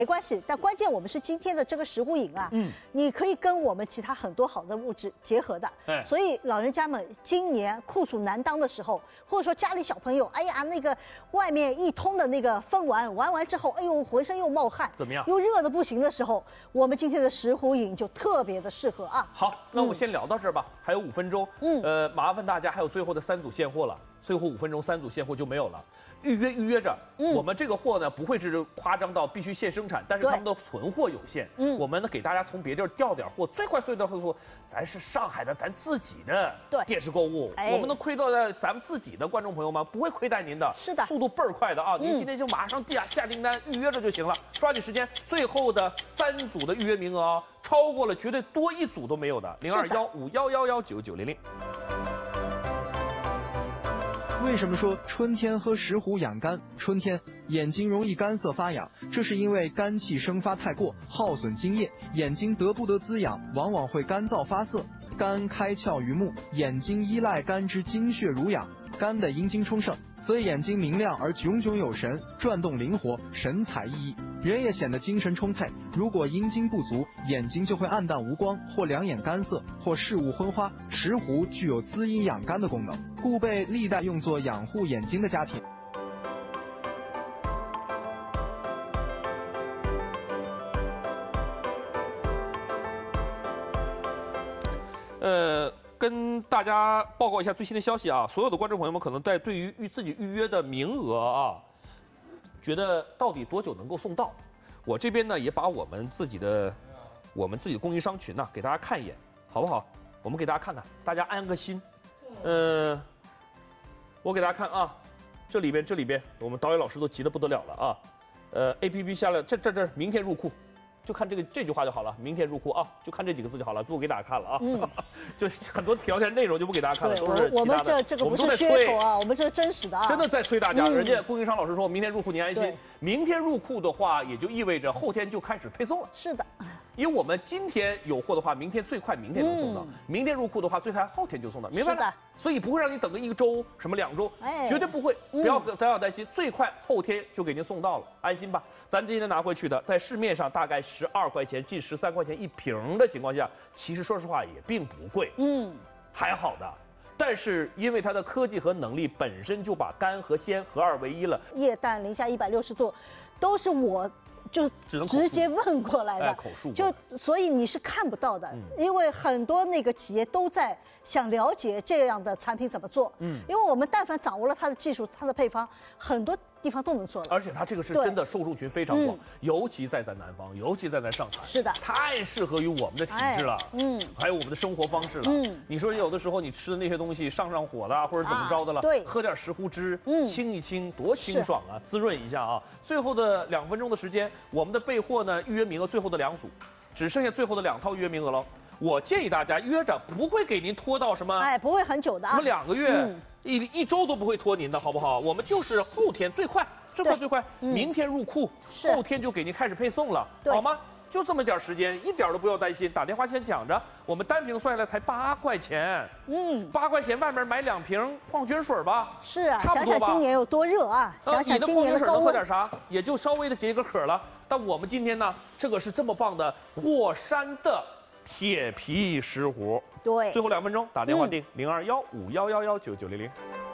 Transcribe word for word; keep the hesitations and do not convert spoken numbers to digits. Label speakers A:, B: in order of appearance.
A: 没关系，但关键我们是今天的这个石斛饮啊，嗯，你可以跟我们其他很多好的物质结合的，哎，所以老人家们今年酷暑难当的时候，或者说家里小朋友，哎呀，那个外面一通的那个风玩玩完之后，哎呦，浑身又冒汗，
B: 怎么样？
A: 又热的不行的时候，我们今天的石斛饮就特别的适合啊。
B: 好，那我先聊到这儿吧，嗯、还有五分钟，嗯，呃，麻烦大家还有最后的三组现货了，最后五分钟三组现货就没有了。预约预约着，嗯、我们这个货呢不会是夸张到必须现生产，但是他们的存货有限，嗯，我们呢给大家从别地儿调点货，最快最快速，咱是上海的，咱自己的电视购物，我们能亏待在咱们自己的观众朋友吗？不会亏待您的，
A: 是的，
B: 速度倍儿快的啊！您今天就马上下下订单，预约着就行了，抓紧时间，最后的三组的预约名额啊，超过了绝对多一组都没有的，零二幺五幺幺幺九九零零。
C: 为什么说春天喝石斛养肝？春天眼睛容易干涩发痒，这是因为肝气生发太过，耗损津液，眼睛得不得滋养，往往会干燥发涩。肝开窍于目，眼睛依赖肝之精血濡养，肝的阴精充盛，所以眼睛明亮而炯炯有神，转动灵活，神采奕奕，人也显得精神充沛。如果阴精不足，眼睛就会暗淡无光，或两眼干涩，或视物昏花。石斛具有滋阴养肝的功能，故被历代用作养护眼睛的佳品。
B: 呃，跟大家报告一下最新的消息啊！所有的观众朋友们可能在对于预自己预约的名额啊，觉得到底多久能够送到？我这边呢也把我们自己的我们自己的供应商群呢、啊、给大家看一眼，好不好？我们给大家看看，大家安个心。呃，我给大家看啊，这里边这里边我们导演老师都急得不得了了啊！呃 ，A P P 下来，这这这明天入库。就看这个这句话就好了，明天入库啊，就看这几个字就好了，不给大家看了啊。嗯，就很多条件内容就不给大家看了，都是
A: 我们这这个不是噱头啊，我们这是真实的啊。
B: 真的在催大家，嗯、人家供应商老师说明天入库您安心，明天入库的话，也就意味着后天就开始配送了。
A: 是的，
B: 因为我们今天有货的话，明天最快明天能送到；嗯、明天入库的话，最快后天就送到，明白了？所以不会让你等个一个周，什么两周，哎、绝对不会，不要不要担心，最快后天就给您送到了，安心吧。咱今天拿回去的，在市面上大概十二块钱，近十三块钱一瓶的情况下，其实说实话也并不贵，嗯，还好的。但是因为它的科技和能力本身就把肝和鲜合二为一了，
A: 液氮零下一百六十度，都是我。就直接问过来的，
B: 哎、口述
A: 就所以你是看不到的，嗯、因为很多那个企业都在想了解这样的产品怎么做，嗯，因为我们但凡掌握了它的技术、它的配方，很多地方都能做了。
B: 而且它这个是真的受众群非常广，嗯、尤其在咱南方，尤其在咱上海，
A: 是的，
B: 太适合于我们的体质了，哎、嗯，还有我们的生活方式了，嗯，你说有的时候你吃的那些东西上上火了，或者怎么着的了，啊、
A: 对，
B: 喝点石斛汁，嗯，清一清，多清爽啊，滋润一下啊。最后的两分钟的时间，我们的备货呢，预约名额最后的两组，只剩下最后的两套预约名额了。我建议大家约着，不会给您拖到什么，
A: 哎，不会很久的啊，
B: 什么两个月、嗯、一一周都不会拖您的，好不好？我们就是后天最快，最快最快，嗯、明天入库，后天就给您开始配送了，好吗？就这么点时间，一点都不要担心。打电话先讲着，我们单瓶算下来才八块钱，嗯，八块钱外面买两瓶矿泉水吧，
A: 是啊，
B: 差不多吧。
A: 想想今年有多热啊！想想今年的
B: 你的矿泉水能喝点啥？也就稍微的解个渴了。但我们今天呢，这个是这么棒的火山的铁皮石斛。
A: 对，
B: 最后两分钟打电话订零二幺五幺幺幺九九零零。